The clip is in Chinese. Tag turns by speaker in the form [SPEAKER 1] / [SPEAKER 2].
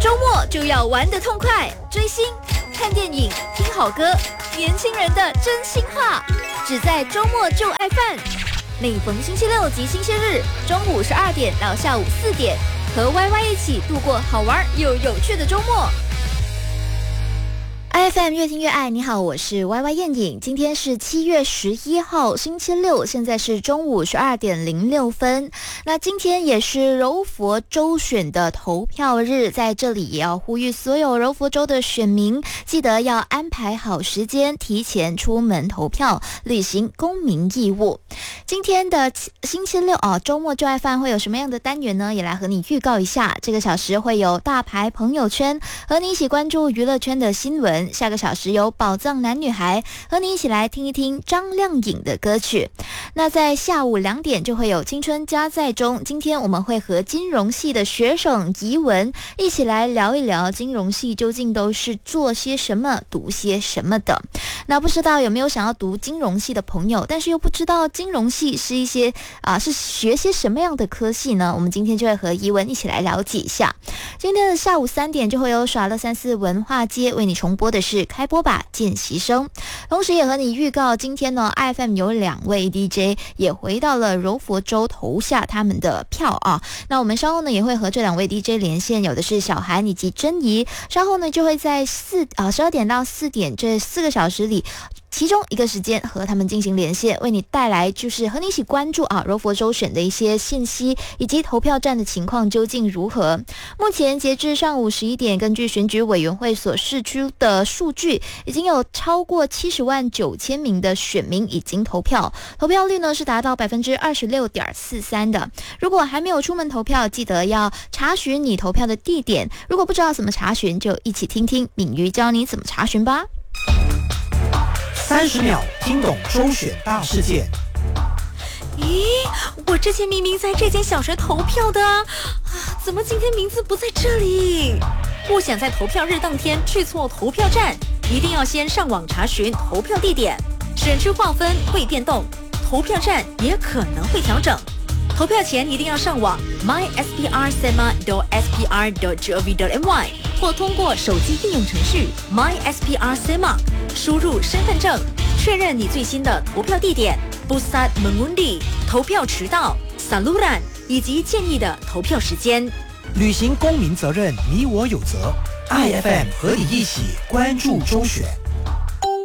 [SPEAKER 1] 周末就要玩得痛快，追星、看电影、听好歌，年轻人的真心话，只在周末就爱饭。每逢星期六及星期日，中午12点到下午4点，和 YY 一起度过好玩又有趣的周末。IFM 越听越爱，你好，我是 YY 燕颖。今天是7月11号，星期六，现在是中午12点06分。那今天也是柔佛州选的投票日，在这里也要呼吁所有柔佛州的选民，记得要安排好时间，提前出门投票，履行公民义务。今天的星期六周末就爱饭会有什么样的单元呢？也来和你预告一下。这个小时会有大牌朋友圈，和你一起关注娱乐圈的新闻。下个小时有宝藏男女孩，和你一起来听一听张靓颖的歌曲。那在下午2点就会有青春加载中，今天我们会和金融系的学生怡文一起来聊一聊金融系究竟都是做些什么、读些什么的。那不知道有没有想要读金融系的朋友，但是又不知道金融系是是学些什么样的科系呢？我们今天就会和怡文一起来了解一下。今天的下午3点就会有耍乐34文化街为你重播的是开播吧见习生，同时也和你预告今天呢 IFM 有2位 DJ 也回到了柔佛州投下他们的票啊。那我们稍后呢也会和这2位 DJ 连线，有的是小韩以及珍怡，稍后呢就会在12点到4点这4个小时里，其中一个时间和他们进行连线，为你带来就是和你一起关注柔佛州选的一些信息，以及投票站的情况究竟如何。目前截至上午11点，根据选举委员会所释出的数据，已经有超过70万9千名的选民已经投票，投票率呢是达到 26.43% 的。如果还没有出门投票，记得要查询你投票的地点。如果不知道怎么查询，就一起听听敏瑜教你怎么查询吧。
[SPEAKER 2] 30秒听懂州选大事件。
[SPEAKER 1] 咦，我之前明明在这间小学投票的怎么今天名字不在这里？不想在投票日当天去错投票站，一定要先上网查询投票地点。选区划分会变动，投票站也可能会调整。投票前一定要上网 mysprSema.spr.gov.my 或通过手机应用程序 mysprSema 输入身份证，确认你最新的投票地点、Pusat Mengundi 投票渠道、Saluran 以及建议的投票时间。
[SPEAKER 2] 履行公民责任，你我有责。IFM 和你一起关注州选。